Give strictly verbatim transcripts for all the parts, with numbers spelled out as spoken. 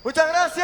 Muchas gracias.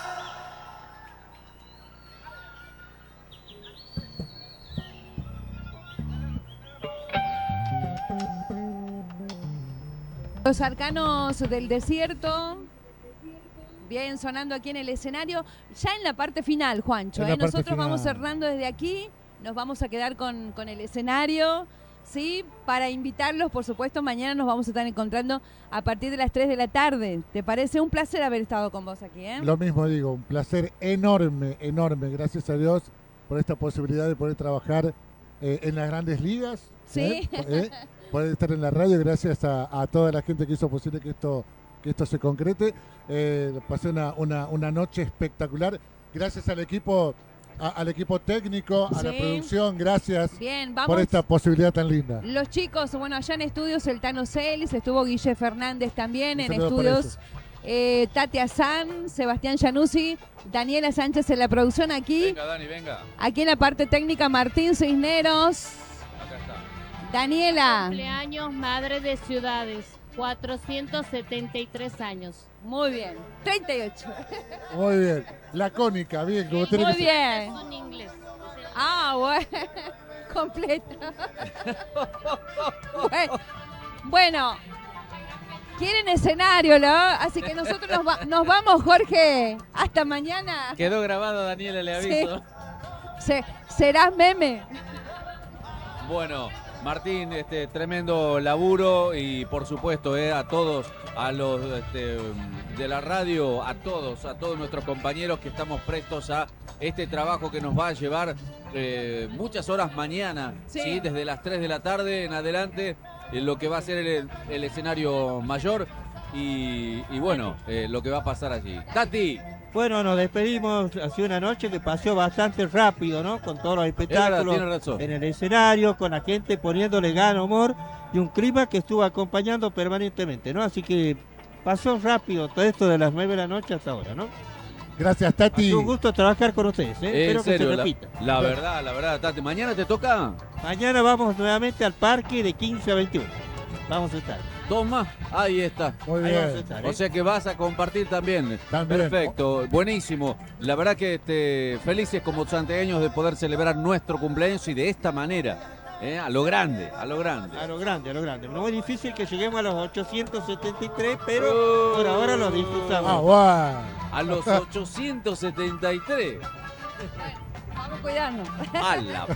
Los arcanos del desierto, bien sonando aquí en el escenario, ya en la parte final, Juancho. ¿eh? Nosotros final. Vamos cerrando desde aquí, nos vamos a quedar con, con el escenario, ¿sí? Para invitarlos, por supuesto, mañana nos vamos a estar encontrando a partir de las tres de la tarde. ¿Te parece? Un placer haber estado con vos aquí, ¿eh? Lo mismo digo, un placer enorme, enorme, gracias a Dios por esta posibilidad de poder trabajar eh, en las grandes ligas. Sí. ¿eh? ¿Eh? Poder estar en la radio, gracias a, a toda la gente que hizo posible que esto, que esto se concrete. Eh, pasé una, una, una noche espectacular, gracias al equipo, a, al equipo técnico, a sí. la producción, gracias Bien, vamos. por esta posibilidad tan linda. Los chicos, bueno, allá en estudios el Tano Celis, estuvo Guille Fernández también Un en estudios, eh, Tati Azán, Sebastián Januzzi, Daniela Sánchez en la producción aquí. Venga, Dani, venga. Aquí en la parte técnica Martín Cisneros. Acá está. Daniela. Cumpleaños, madre de ciudades, cuatrocientos setenta y tres años. Muy bien, treinta y ocho. Muy bien, lacónica, bien, como tiene Muy que bien. Es un inglés. Ah, bueno, completa. bueno, bueno, quieren escenario, ¿no? Así que nosotros nos, va- nos vamos, Jorge. Hasta mañana. Quedó grabado, Daniela, le aviso. Sí. Se- serás meme. Bueno, Martín, este tremendo laburo y por supuesto eh, a todos, a los este, de la radio, a todos, a todos nuestros compañeros que estamos prestos a este trabajo que nos va a llevar eh, muchas horas mañana, Sí. ¿sí? Desde las tres de la tarde en adelante, eh, lo que va a ser el, el escenario mayor y, y bueno, eh, lo que va a pasar allí. Tati. Bueno, nos despedimos, ha sido una noche que pasó bastante rápido, ¿no? Con todos los Es verdad, espectáculos tiene razón. en el escenario, con la gente poniéndole gana, humor y un clima que estuvo acompañando permanentemente, ¿no? Así que pasó rápido todo esto de las nueve de la noche hasta ahora, ¿no? Gracias, Tati. Ha un gusto trabajar con ustedes, ¿eh? En Espero serio, que se la, repita. la verdad, la verdad, Tati. ¿Mañana te toca? Mañana vamos nuevamente al parque de quince a veintiuno. Vamos a estar. Dos más, ahí está. Muy Ahí bien. vamos a estar, ¿eh? O sea que vas a compartir también. También. Perfecto, buenísimo. La verdad que este, felices como santiagueños de poder celebrar nuestro cumpleaños y de esta manera, ¿eh? A lo grande, a lo grande. A lo grande, a lo grande. No es difícil que lleguemos a los ochocientos setenta y tres, pero por ahora lo disfrutamos. Ah, wow. A los ochocientos setenta y tres. Vamos a cuidarnos. A la